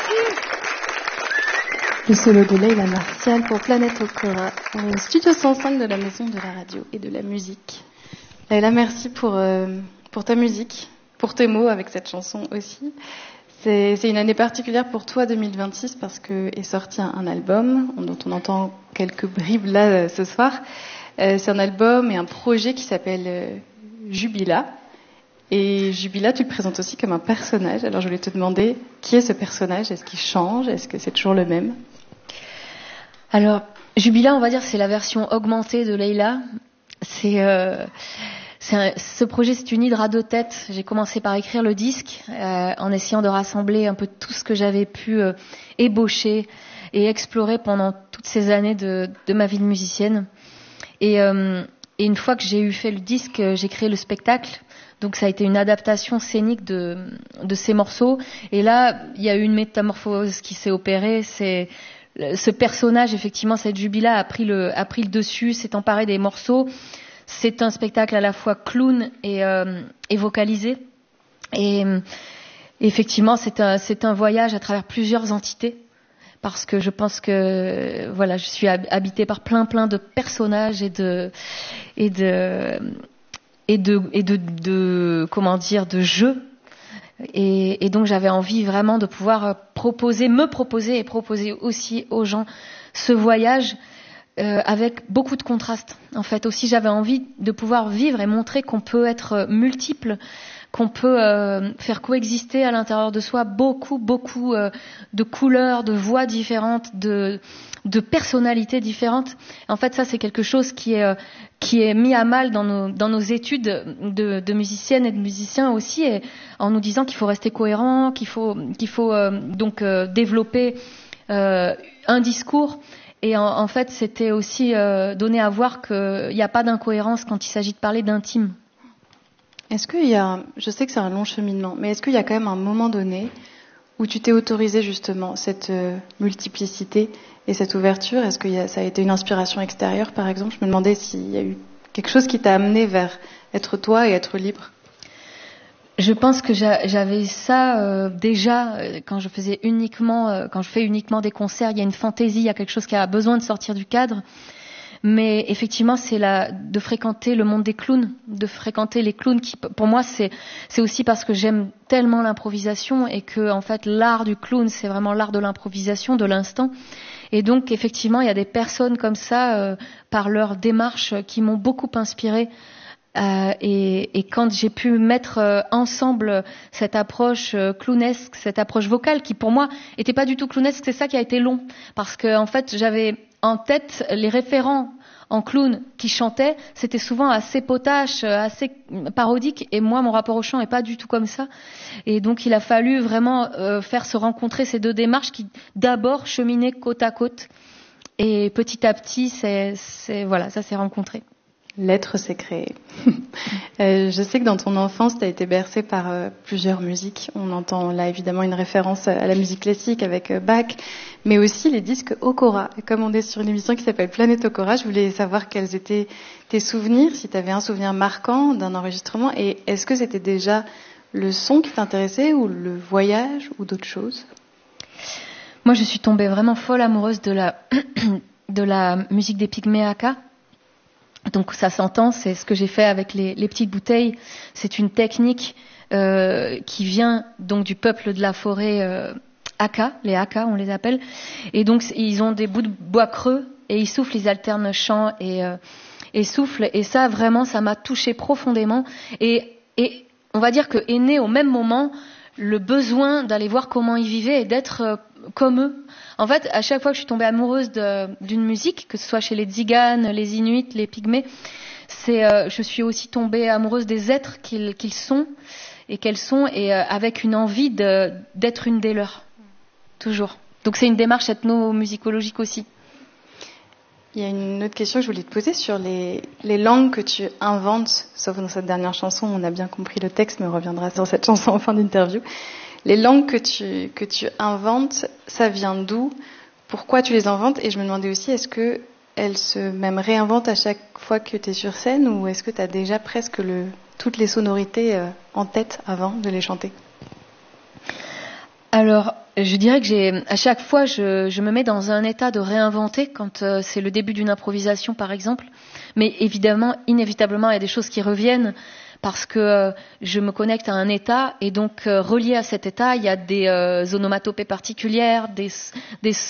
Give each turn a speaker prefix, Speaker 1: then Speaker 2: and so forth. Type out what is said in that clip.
Speaker 1: Le solo de Leïla Martial pour Planète Okora, au studio 105 de la Maison de la Radio et de la Musique. Leïla, merci pour ta musique, pour tes mots avec cette chanson aussi. C'est une année particulière pour toi, 2026, parce que est sorti un album dont on entend quelques bribes là ce soir. C'est un album et un projet qui s'appelle Jubila. Et Jubila, tu le présentes aussi comme un personnage. Alors je voulais te demander, qui est ce personnage? Est-ce qu'il change? Est-ce que c'est toujours le même?
Speaker 2: Alors, Jubila, on va dire, c'est la version augmentée de Leïla. Ce projet, c'est une hydre à deux têtes. J'ai commencé par écrire le disque en essayant de rassembler un peu tout ce que j'avais pu ébaucher et explorer pendant toutes ces années de ma vie de musicienne. Et une fois que j'ai fait le disque, j'ai créé le spectacle. Donc ça a été une adaptation scénique de ces morceaux. Et là, il y a eu une métamorphose qui s'est opérée. Ce personnage, effectivement, cette Jubila a pris le dessus, s'est emparé des morceaux. C'est un spectacle à la fois clown et vocalisé. Et effectivement, c'est un voyage à travers plusieurs entités. Parce que je pense que voilà, je suis habitée par plein de personnages et de comment dire, de jeux. Et donc j'avais envie vraiment de pouvoir me proposer et proposer aussi aux gens ce voyage avec beaucoup de contrastes. En fait, aussi j'avais envie de pouvoir vivre et montrer qu'on peut être multiple, qu'on peut faire coexister à l'intérieur de soi beaucoup de couleurs, de voix différentes, de personnalités différentes. En fait, ça c'est quelque chose qui est mis à mal dans nos études de musiciennes et de musiciens aussi, et en nous disant qu'il faut rester cohérent, qu'il faut donc développer un discours. Et en fait, c'était aussi donner à voir qu'il n'y a pas d'incohérence quand il s'agit de parler d'intime.
Speaker 1: Est-ce qu'il y a, je sais que c'est un long cheminement, mais est-ce qu'il y a quand même un moment donné où tu t'es autorisé justement cette multiplicité et cette ouverture? Est-ce que ça a été une inspiration extérieure, par exemple? Je me demandais s'il y a eu quelque chose qui t'a amené vers être toi et être libre.
Speaker 2: Je pense que j'avais ça déjà quand je fais uniquement des concerts. Il y a une fantaisie, il y a quelque chose qui a besoin de sortir du cadre. Mais effectivement, c'est de fréquenter le monde des clowns, de fréquenter les clowns qui, pour moi, c'est aussi parce que j'aime tellement l'improvisation et que, en fait, l'art du clown, c'est vraiment l'art de l'improvisation, de l'instant. Et donc, effectivement, il y a des personnes comme ça, par leur démarche, qui m'ont beaucoup inspirée. Et quand j'ai pu mettre ensemble cette approche clownesque, cette approche vocale, qui pour moi était pas du tout clownesque, c'est ça qui a été long, parce que en fait, j'avais en tête les référents en clown qui chantaient, c'était souvent assez potache, assez parodique, et moi mon rapport au chant est pas du tout comme ça. Et donc il a fallu vraiment faire se rencontrer ces deux démarches qui d'abord cheminaient côte à côte, et petit à petit voilà, ça s'est rencontré.
Speaker 1: L'être s'est créé. Je sais que dans ton enfance, tu as été bercée par plusieurs musiques. On entend là évidemment une référence à la musique classique avec Bach, mais aussi les disques Okora. Et comme on est sur une émission qui s'appelle Planète Okora, je voulais savoir quels étaient tes souvenirs, si tu avais un souvenir marquant d'un enregistrement, et est-ce que c'était déjà le son qui t'intéressait ou le voyage ou d'autres choses?
Speaker 2: Moi, je suis tombée vraiment folle amoureuse de la musique des Pygmées Aka. Donc ça s'entend, c'est ce que j'ai fait avec les petites bouteilles. C'est une technique qui vient donc du peuple de la forêt Aka, les Aka on les appelle. Et donc ils ont des bouts de bois creux et ils soufflent, ils alternent chant et souffle. Et ça vraiment, ça m'a touchée profondément. Et on va dire que est né au même moment le besoin d'aller voir comment ils vivaient et d'être comme eux. En fait, à chaque fois que je suis tombée amoureuse d'une musique, que ce soit chez les Tziganes, les Inuits, les Pygmées, je suis aussi tombée amoureuse des êtres qu'ils sont et qu'elles sont, et avec une envie d'être une des leurs, toujours. Donc c'est une démarche ethnomusicologique aussi.
Speaker 1: Il y a une autre question que je voulais te poser sur les langues que tu inventes, sauf dans cette dernière chanson, on a bien compris le texte, mais on reviendra sur cette chanson en fin d'interview. Les langues que tu inventes, ça vient d'où? Pourquoi tu les inventes? Et je me demandais aussi, est-ce qu'elles se même réinventent à chaque fois que tu es sur scène, ou est-ce que tu as déjà presque toutes les sonorités en tête avant de les chanter?
Speaker 2: Alors, je dirais que à chaque fois, je me mets dans un état de réinventer quand c'est le début d'une improvisation, par exemple. Mais évidemment, inévitablement, il y a des choses qui reviennent parce que je me connecte à un état et donc relié à cet état, il y a des onomatopées particulières, des